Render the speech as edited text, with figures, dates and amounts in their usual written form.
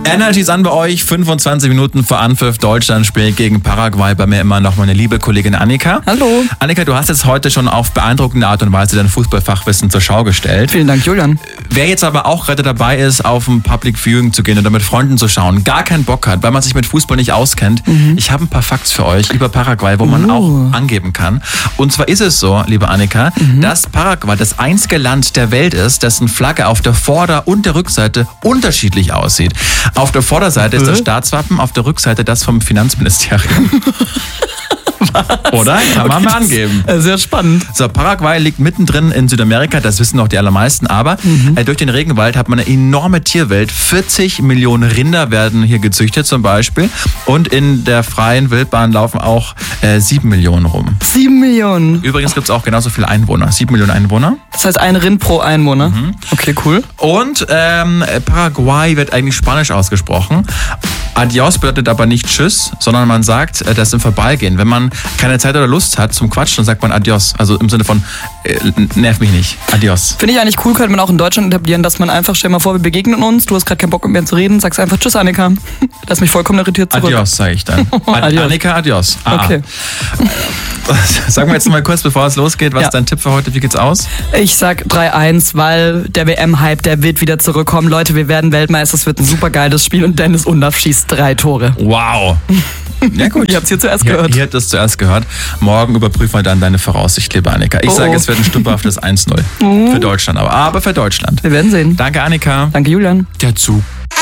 Energy ist an bei euch. 25 Minuten vor Anpfiff. Deutschland spielt gegen Paraguay. Bei mir immer noch meine liebe Kollegin Annika. Hallo. Annika, du hast jetzt heute schon auf beeindruckende Art und Weise dein Fußballfachwissen zur Schau gestellt. Vielen Dank, Julian. Wer jetzt aber auch gerade dabei ist, auf ein Public Viewing zu gehen oder mit Freunden zu schauen, gar keinen Bock hat, weil man sich mit Fußball nicht auskennt, ich habe ein paar Facts für euch über Paraguay, wo man auch angeben kann. Und zwar ist es so, liebe Annika, dass Paraguay das einzige Land der Welt ist, dessen Flagge auf der Vorder- und der Rückseite unterschiedlich aussieht. Auf der Vorderseite ist das Staatswappen, auf der Rückseite das vom Finanzministerium. Oder? Kann man mal angeben. Sehr spannend. So, Paraguay liegt mittendrin in Südamerika, das wissen auch die allermeisten, aber durch den Regenwald hat man eine enorme Tierwelt. 40 Millionen Rinder werden hier gezüchtet zum Beispiel und in der freien Wildbahn laufen auch 7 Millionen rum. 7 Millionen. Übrigens gibt es auch genauso viele Einwohner, 7 Millionen Einwohner. Das heißt ein Rind pro Einwohner. Okay, cool. Und Paraguay wird eigentlich Spanisch ausgesprochen. Adios bedeutet aber nicht Tschüss, sondern man sagt das im Vorbeigehen. Wenn man keine Zeit oder Lust hat zum Quatschen, dann sagt man Adios. Also im Sinne von, nerv mich nicht. Adios. Finde ich eigentlich cool, könnte man auch in Deutschland etablieren, dass man einfach, stell mal vor, wir begegnen uns, du hast gerade keinen Bock mit mir zu reden, sagst einfach Tschüss, Annika. Lass mich vollkommen irritiert zurück. Adios, sage ich dann. Adios. Annika, adios. Okay. Sagen wir jetzt mal kurz, bevor es losgeht, was ist dein Tipp für heute? Wie geht's aus? Ich sag 3-1, weil der WM-Hype, der wird wieder zurückkommen. Leute, wir werden Weltmeister, es wird ein super geiles Spiel und Dennis Undaff schießt 3 Tore. Wow. Ja gut. Ihr habt es hier zuerst gehört. Ihr habt es zuerst gehört. Morgen überprüfen wir dann deine Voraussicht, liebe Annika. Ich sage, es wird ein stümperhaftes 1-0 für Deutschland, aber für Deutschland. Wir werden sehen. Danke, Annika. Danke, Julian. Der Zug